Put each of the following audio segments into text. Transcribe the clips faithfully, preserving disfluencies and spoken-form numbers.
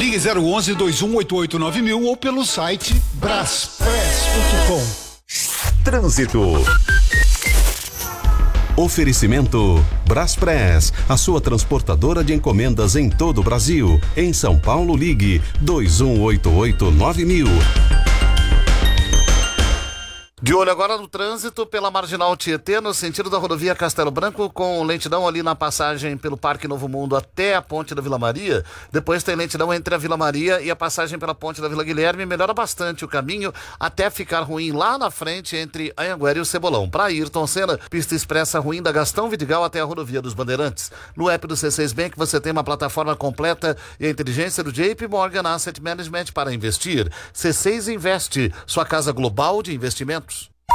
Ligue zero onze, dois um oito oito nove mil ou pelo site braspress ponto com. Trânsito. Oferecimento Braspress, a sua transportadora de encomendas em todo o Brasil. Em São Paulo, ligue dois um oito oito nove mil. De olho agora no trânsito pela Marginal Tietê, no sentido da rodovia Castelo Branco, com lentidão ali na passagem pelo Parque Novo Mundo até a Ponte da Vila Maria. Depois tem lentidão entre a Vila Maria e a passagem pela Ponte da Vila Guilherme. Melhora bastante o caminho até ficar ruim lá na frente entre Anhanguera e o Cebolão. Para Ayrton Senna, pista expressa ruim da Gastão Vidigal até a rodovia dos Bandeirantes. No app do C seis Bank você tem uma plataforma completa e a inteligência do J P Morgan Asset Management para investir. C seis Investe, sua casa global de investimentos.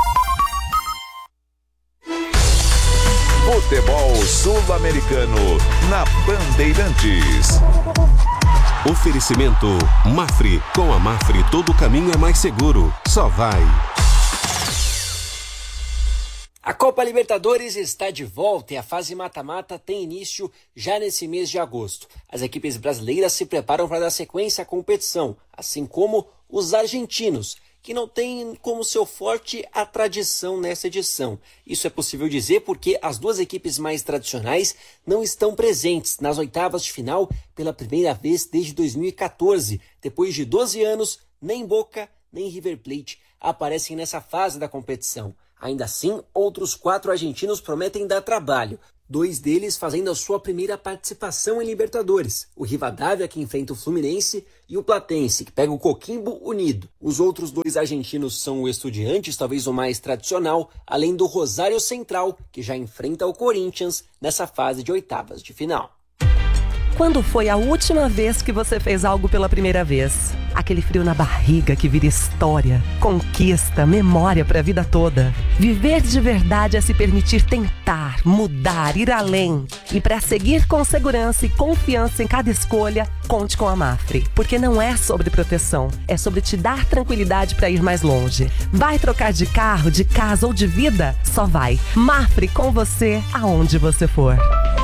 Futebol Sul-Americano na Bandeirantes. Oferecimento Mafre. Com a Mafre todo caminho é mais seguro. Só vai. A Copa Libertadores está de volta e a fase mata-mata tem início já nesse mês de agosto. As equipes brasileiras se preparam para dar sequência à competição, assim como os argentinos, que não tem como seu forte a tradição nessa edição. Isso é possível dizer porque as duas equipes mais tradicionais não estão presentes nas oitavas de final pela primeira vez desde dois mil e quatorze. Depois de doze anos, nem Boca nem River Plate aparecem nessa fase da competição. Ainda assim, outros quatro argentinos prometem dar trabalho. Dois deles fazendo a sua primeira participação em Libertadores. O Rivadavia, que enfrenta o Fluminense, e o Platense, que pega o Coquimbo Unido. Os outros dois argentinos são o Estudiantes, talvez o mais tradicional, além do Rosário Central, que já enfrenta o Corinthians nessa fase de oitavas de final. Quando foi a última vez que você fez algo pela primeira vez? Aquele frio na barriga que vira história, conquista, memória para a vida toda. Viver de verdade é se permitir tentar, mudar, ir além. E para seguir com segurança e confiança em cada escolha, conte com a Mafre. Porque não é sobre proteção, é sobre te dar tranquilidade para ir mais longe. Vai trocar de carro, de casa ou de vida? Só vai. Mafre com você, aonde você for.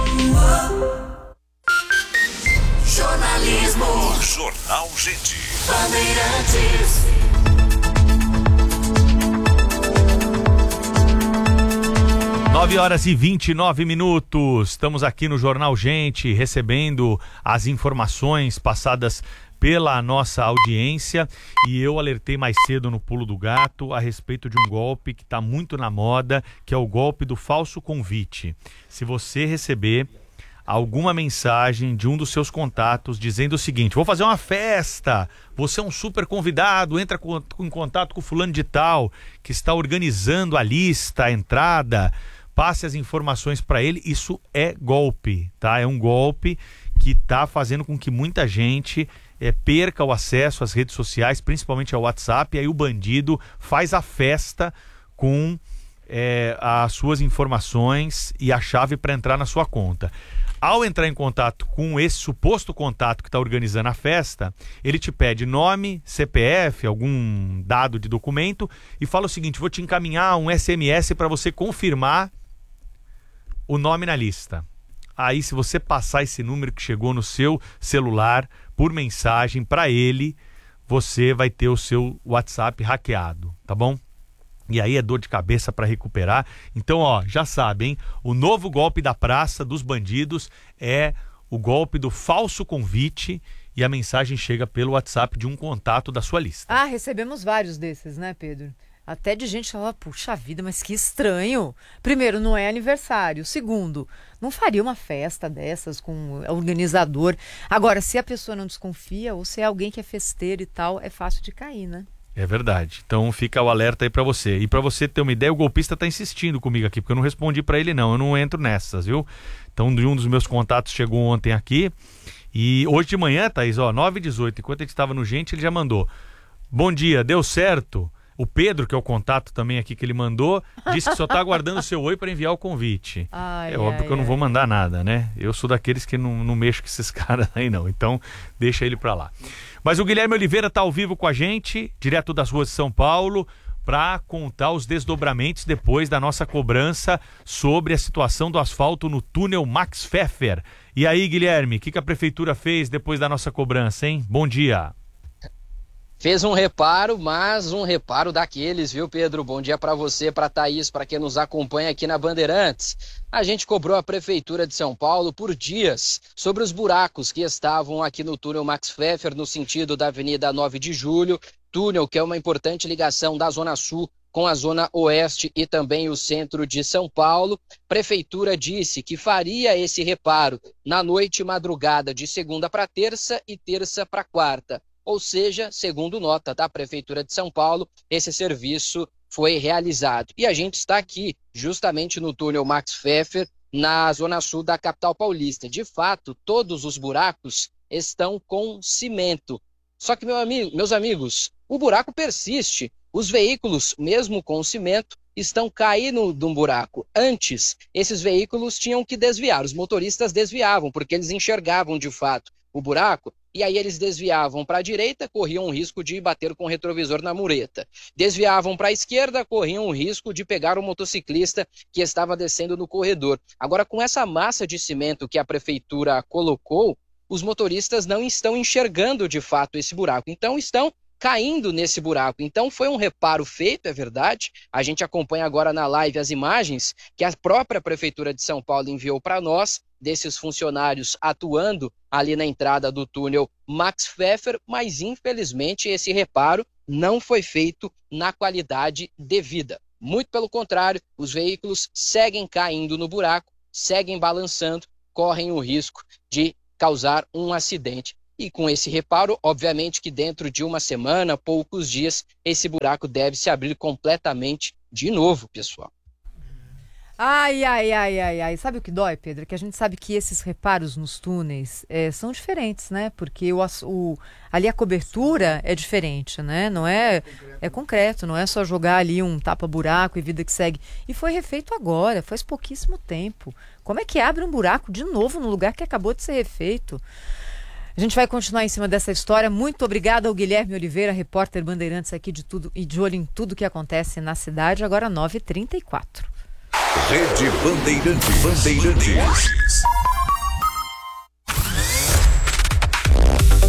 Jornalismo. Jornal Gente. Bandeirantes. nove horas e vinte e nove minutos. Estamos aqui no Jornal Gente, recebendo as informações passadas pela nossa audiência, e eu alertei mais cedo no Pulo do Gato a respeito de um golpe que está muito na moda, que é o golpe do falso convite. Se você receber alguma mensagem de um dos seus contatos dizendo o seguinte: vou fazer uma festa, você é um super convidado, entra com, em contato com o fulano de tal, que está organizando a lista, a entrada, passe as informações para ele. Isso é golpe, tá? É um golpe que está fazendo com que muita gente é, perca o acesso às redes sociais, principalmente ao WhatsApp, e aí o bandido faz a festa com é, as suas informações e a chave para entrar na sua conta. Ao entrar em contato com esse suposto contato que está organizando a festa, ele te pede nome, C P F, algum dado de documento, e fala o seguinte: vou te encaminhar um S M S para você confirmar o nome na lista. Aí, se você passar esse número que chegou no seu celular por mensagem para ele, você vai ter o seu WhatsApp hackeado, tá bom? E aí é dor de cabeça para recuperar. Então, ó, já sabem, o novo golpe da praça dos bandidos é o golpe do falso convite, e a mensagem chega pelo WhatsApp de um contato da sua lista. Ah, recebemos vários desses, né, Pedro? Até de gente que fala, puxa vida, mas que estranho. Primeiro, não é aniversário. Segundo, não faria uma festa dessas com o organizador. Agora, se a pessoa não desconfia, ou se é alguém que é festeiro e tal, é fácil de cair, né? É verdade. Então fica o alerta aí pra você. E pra você ter uma ideia, o golpista tá insistindo comigo aqui, porque eu não respondi pra ele não, eu não entro nessas, viu? Então um dos meus contatos chegou ontem aqui, e hoje de manhã, Thaís, ó, nove e dezoito, enquanto a gente tava no Gente, ele já mandou: bom dia, deu certo? O Pedro, que é o contato também aqui que ele mandou, disse que só tá aguardando o seu oi para enviar o convite. Ai, é óbvio ai, que eu não ai. vou mandar nada, né? Eu sou daqueles que não, não mexo com esses caras aí não, então deixa ele pra lá. Mas o Guilherme Oliveira tá ao vivo com a gente, direto das ruas de São Paulo, para contar os desdobramentos depois da nossa cobrança sobre a situação do asfalto no túnel Max Pfeffer. E aí, Guilherme, o que, que a prefeitura fez depois da nossa cobrança, hein? Bom dia. Fez um reparo, mas um reparo daqueles, viu, Pedro? Bom dia para você, para Thaís, para quem nos acompanha aqui na Bandeirantes. A gente cobrou a Prefeitura de São Paulo por dias sobre os buracos que estavam aqui no túnel Max Pfeffer, no sentido da Avenida nove de julho, túnel que é uma importante ligação da Zona Sul com a Zona Oeste e também o centro de São Paulo. Prefeitura disse que faria esse reparo na noite e madrugada de segunda para terça e terça para quarta. Ou seja, segundo nota da Prefeitura de São Paulo, esse serviço foi realizado. E a gente está aqui, justamente no túnel Max Pfeffer, na Zona Sul da capital paulista. De fato, todos os buracos estão com cimento. Só que, meu amigo, meus amigos, o buraco persiste. Os veículos, mesmo com cimento, estão caindo de um buraco. Antes, esses veículos tinham que desviar. Os motoristas desviavam, porque eles enxergavam de fato o buraco, e aí eles desviavam para a direita, corriam o risco de bater com o retrovisor na mureta. Desviavam para a esquerda, corriam o risco de pegar o motociclista que estava descendo no corredor. Agora, com essa massa de cimento que a prefeitura colocou, os motoristas não estão enxergando de fato esse buraco, então estão caindo nesse buraco. Então foi um reparo feito, é verdade. A gente acompanha agora na live as imagens que a própria Prefeitura de São Paulo enviou para nós, desses funcionários atuando ali na entrada do túnel Max Pfeffer, mas infelizmente esse reparo não foi feito na qualidade devida. Muito pelo contrário, os veículos seguem caindo no buraco, seguem balançando, correm o risco de causar um acidente. E com esse reparo, obviamente que dentro de uma semana, poucos dias, esse buraco deve se abrir completamente de novo, pessoal. Ai, ai, ai, ai, ai. Sabe o que dói, Pedro? Que a gente sabe que esses reparos nos túneis é, são diferentes, né? Porque o, o, ali a cobertura é diferente, né? Não é, é concreto, não é só jogar ali um tapa-buraco e vida que segue. E foi refeito agora, faz pouquíssimo tempo. Como é que abre um buraco de novo no lugar que acabou de ser refeito? A gente vai continuar em cima dessa história. Muito obrigada ao Guilherme Oliveira, repórter Bandeirantes aqui de tudo e de olho em tudo que acontece na cidade. Agora nove e trinta e quatro. Rede Bandeirantes. Bandeirantes.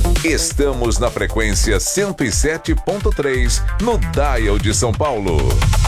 Estamos na frequência cento e sete ponto três no Dial de São Paulo.